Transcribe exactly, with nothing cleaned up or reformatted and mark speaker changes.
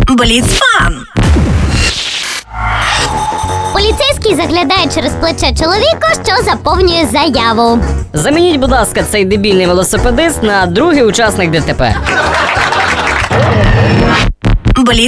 Speaker 1: Бліцфан.
Speaker 2: Поліцейський заглядає через плече чоловіка, що заповнює заяву.
Speaker 3: Замініть, будь ласка, цей дебільний велосипедист на другий учасник ДТП.
Speaker 1: Бліцфан.